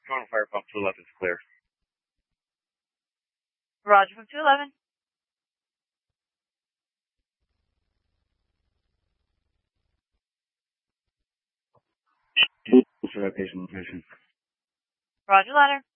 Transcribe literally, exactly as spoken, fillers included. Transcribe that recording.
Going fire pump two eleven is clear. Roger from two eleven. For that patient location. Roger, ladder.